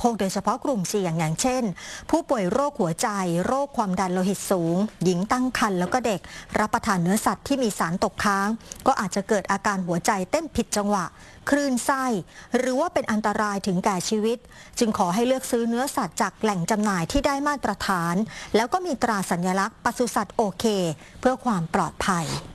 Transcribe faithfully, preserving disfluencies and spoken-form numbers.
ภคโดยเฉพาะกลุ่มเสี่ยงอย่างเช่นผู้ป่วยโรคหัวใจโรคความดันโลหิตสูงหญิงตั้งครรภ์แล้วก็เด็กรับประทานเนื้อสัตว์ที่มีสารตกค้างก็อาจจะเกิดอาการหัวใจเต้นผิดจังหวะคลื่นไส้หรือว่าเป็นอันตรายถึงแก่ชีวิตจึงขอให้เลือกซื้อเนื้อสัตว์จากแหล่งจำหน่ายที่ได้มาตรฐานแล้วก็มีตราสัญลักษณ์ปศุสัตว์โอเคเพื่อความปลอดภัย